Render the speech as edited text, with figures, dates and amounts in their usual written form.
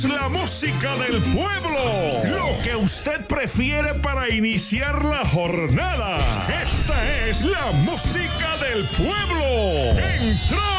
La música del pueblo. Lo que usted prefiere para iniciar la jornada. Esta es la música del pueblo. Entra